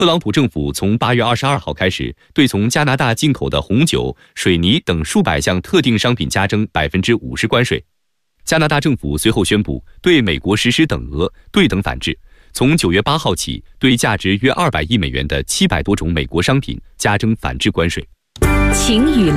特朗普政府从8月22号开始，对从加拿大进口的红酒、水泥等数百项特定商品加征50%关税。加拿大政府随后宣布对美国实施等额对等反制，从9月8号起，对价值约200亿美元的700多种美国商品加征反制关税。 晴雨